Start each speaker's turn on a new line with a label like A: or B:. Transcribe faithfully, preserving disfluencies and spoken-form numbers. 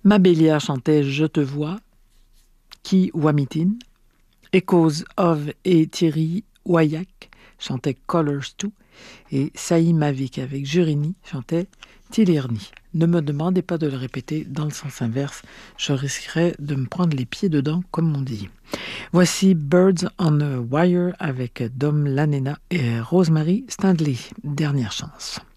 A: Mabélia chantait Je te vois, Ki Wamitin. Echoes of et Thierry Waillac chantaient Colors deux. Et Saï Mavik avec Jurini chantait Tilirni. Ne me demandez pas de le répéter dans le sens inverse, je risquerais de me prendre les pieds dedans, comme on dit. Voici Birds on a Wire avec Dom Lanena et Rosemary Stanley. Dernière chance.